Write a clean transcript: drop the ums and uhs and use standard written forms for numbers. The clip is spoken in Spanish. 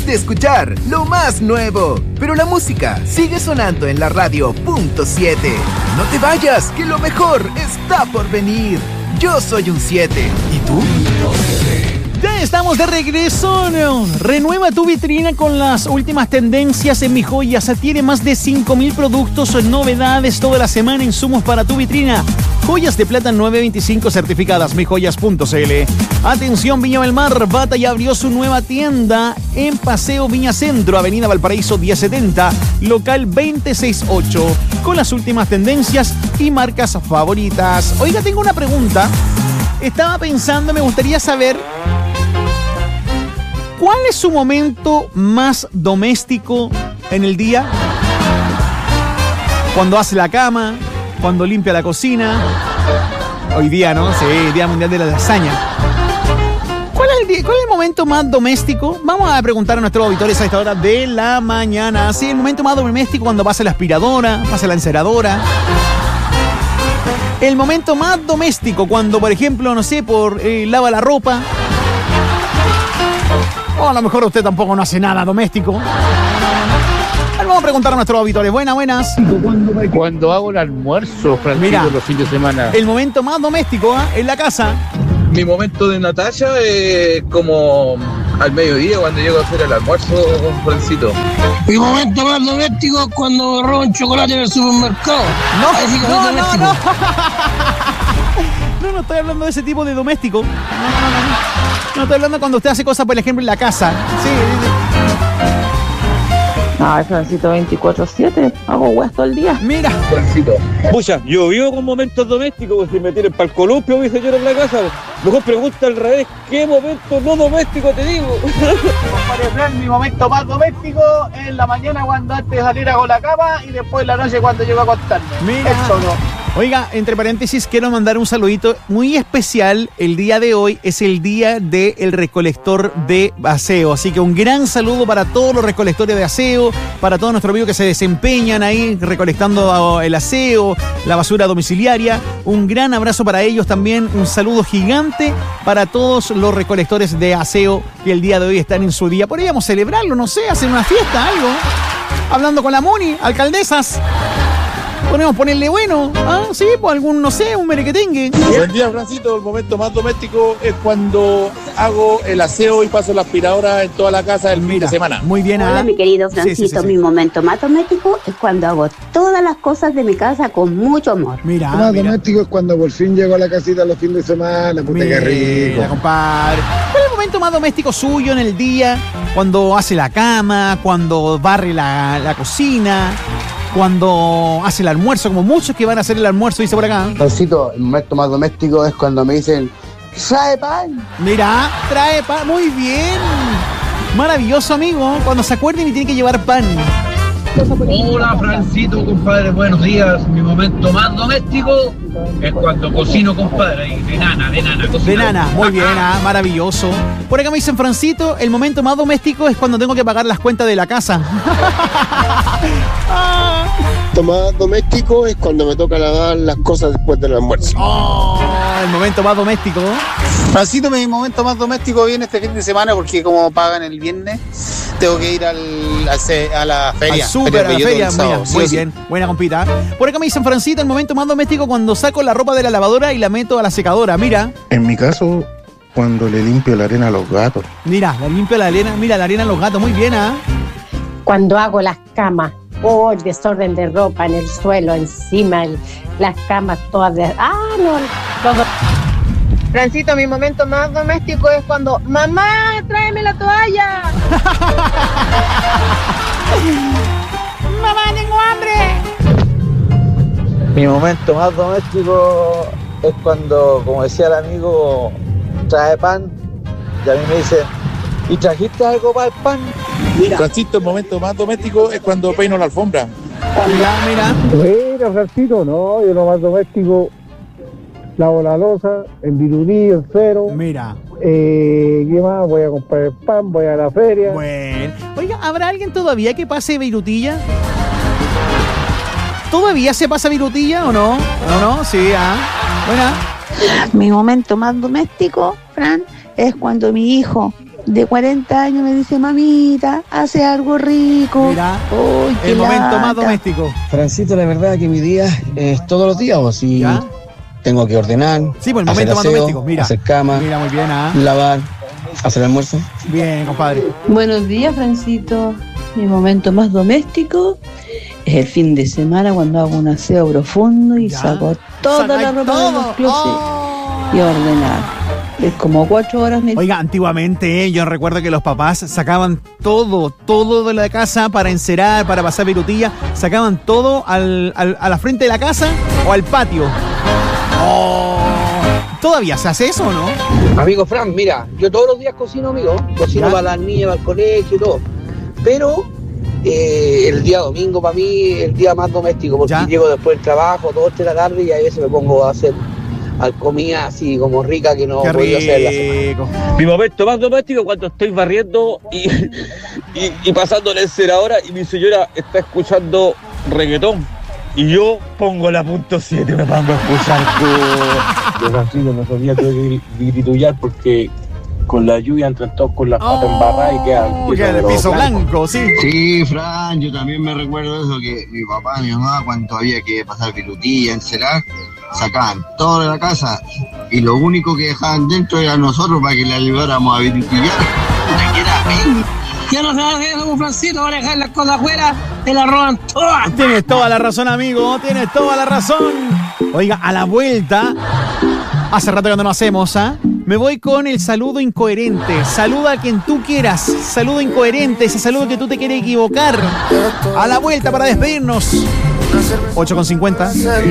de escuchar lo más nuevo, pero la música sigue sonando en la radio .7. No te vayas, que lo mejor está por venir. Yo soy un 7. ¿Y tú? Ya estamos de regreso. Renueva tu vitrina con las últimas tendencias en Mi Joyas. Tiene más de 5.000 productos o novedades toda la semana, insumos para tu vitrina. Joyas de plata 925 certificadas, mijoyas.cl. Atención, Viña del Mar, Bata ya abrió su nueva tienda en Paseo Viña Centro, Avenida Valparaíso 1070, local 268, con las últimas tendencias y marcas favoritas. Oiga, tengo una pregunta. Estaba pensando, me gustaría saber, ¿cuál es su momento más doméstico en el día? Cuando hace la cama, cuando limpia la cocina. Hoy día, ¿no? Sí, Día Mundial de la Lasaña. ¿Cuál es el momento más doméstico? Vamos a preguntar a nuestros auditores a esta hora de la mañana. Sí, el momento más doméstico cuando pasa la aspiradora, pasa la enceradora. El momento más doméstico cuando, por ejemplo, no sé, lava la ropa. O a lo mejor usted tampoco no hace nada doméstico. Vamos a preguntar a nuestros auditores. Buenas. Cuando hago el almuerzo, Francisco, mira, los fines de semana. El momento más doméstico en la casa. Mi momento de Natacha es como al mediodía cuando llego a hacer el almuerzo con Francito. Mi momento más doméstico es cuando robo un chocolate en el supermercado. No estoy hablando de ese tipo de doméstico. No estoy hablando cuando usted hace cosas, por ejemplo, en la casa. Sí. No, Francito 24/7, hago hueas todo el día. Mira, Francito. Pucha, yo vivo con momentos domésticos, pues si me tienen para el columpio, mi señora en la casa, mejor pregunta al revés, ¿qué momento no doméstico te digo? Mi momento más doméstico es la mañana cuando antes de salir hago la cama y después la noche cuando llego a acostarme. Mira. Eso no. Oiga, entre paréntesis, quiero mandar un saludito muy especial. El día de hoy es el día del recolector de aseo. Así que un gran saludo para todos los recolectores de aseo, para todos nuestros amigos que se desempeñan ahí recolectando el aseo, la basura domiciliaria. Un gran abrazo para ellos también. Un saludo gigante para todos los recolectores de aseo que el día de hoy están en su día. Podríamos celebrarlo, no sé, hacer una fiesta, algo. Hablando con la Moni, alcaldesas. Podemos ponerle bueno, sí, pues algún, no sé, un merequetengue. Buen día, Francito. El momento más doméstico es cuando hago el aseo y paso la aspiradora en toda la casa el fin de semana. Muy bien, Hola, mi querido Francito. Sí. Mi momento más doméstico es cuando hago todas las cosas de mi casa con mucho amor. Lo más doméstico es cuando por fin llego a la casita los fines de semana. Puta, qué rico. Compadre. ¿Cuál es el momento más doméstico suyo en el día? Cuando hace la cama, cuando barre la cocina, cuando hace el almuerzo, como muchos que van a hacer el almuerzo, dice por acá. Francito, el momento más doméstico es cuando me dicen, trae pan. Mira, trae pan, muy bien. Maravilloso, amigo, cuando se acuerden y tienen que llevar pan. Hola, Francito, compadre, buenos días. Mi momento más doméstico es cuando cocino, compadre, de nana, cocino. De nana, muy bien, maravilloso. Por acá me dicen, Francito, el momento más doméstico es cuando tengo que pagar las cuentas de la casa. El momento más doméstico es cuando me toca lavar las cosas después del almuerzo. El momento más doméstico. Francito, mi momento más doméstico viene este fin de semana porque como pagan el viernes, tengo que ir a la feria. Al súper, a la feria. Muy bien, buena compita. Por acá me dicen, Francito, el momento más doméstico cuando saco la ropa de la lavadora y la meto a la secadora. Mira. En mi caso, cuando le limpio la arena a los gatos. Mira, le limpio la arena, la arena a los gatos. Muy bien, Cuando hago las camas. El desorden de ropa en el suelo, encima, las camas todas de... todo. Francito, mi momento más doméstico es cuando mamá, tráeme la toalla. Mamá, tengo hambre. Mi momento más doméstico es cuando, como decía el amigo, trae pan y a mí me dice, ¿y trajiste algo para el pan? Francito, el momento más doméstico es cuando peino la alfombra. Mira, Francito, no, yo lo más doméstico, lavo la loza, en virulí, en cero. Mira. ¿Qué más? Voy a comprar el pan, voy a la feria. Bueno. Oiga, ¿habrá alguien todavía que pase virutilla? ¿Todavía se pasa virutilla o no? ¿No? Sí, Buena. Mi momento más doméstico, Fran, es cuando mi hijo de 40 años me dice, mamita, hace algo rico. Mira, ¡Uy, qué el momento más lata! doméstico. Francito, la verdad que mi día es todos los días, o si ¿Ya? tengo que ordenar, Sí, pues el hacer momento más aseo, doméstico. Mira, hacer cama, mira, muy bien, ¿ah? lavar, hacer almuerzo. Bien, compadre. Buenos días, Francito. Mi momento más doméstico es el fin de semana cuando hago un aseo profundo y Ya. saco toda Sacáis la ropa todo. de los closets y a ordenar. Es como 4 horas. Oiga, antiguamente yo recuerdo que los papás sacaban todo de la casa para encerar, para pasar virutilla, sacaban todo a la frente de la casa o al patio. Oh, ¿todavía se hace eso o no? Amigo Fran, mira, yo todos los días cocino, amigo. Cocino ¿Ya? para las niñas, para el colegio y todo. Pero el día domingo para mí es el día más doméstico, porque ¿Ya? llego después del trabajo, 2 de la tarde, y a veces me pongo a hacer comida así como rica que no Qué podía hacer en la semana. rico. Mi momento más doméstico es cuando estoy barriendo y pasando la enceradora y mi señora está escuchando reggaetón. Y yo pongo la .7, me pongo a escuchar todo. Yo, Francisco, no sabía tuve que gritullar porque con la lluvia entran todos con las patas embarradas y Queda de piso blanco, sí. Sí, Fran, yo también me recuerdo eso, que mi papá y mi mamá, cuando había que pasar virutilla, encerar, sacaban todo de la casa y lo único que dejaban dentro era nosotros para que le ayudáramos a virutillar. Ya no se va a hacer eso, Francito, van a dejar las cosas afuera, te las roban todas. Tienes toda la razón, amigo, tienes toda la razón. Oiga, a la vuelta, hace rato que no lo hacemos, ¿ah? Me voy con el saludo incoherente. Saluda a quien tú quieras. Saludo incoherente, ese saludo que tú te quieres equivocar. A la vuelta para despedirnos. 8:50.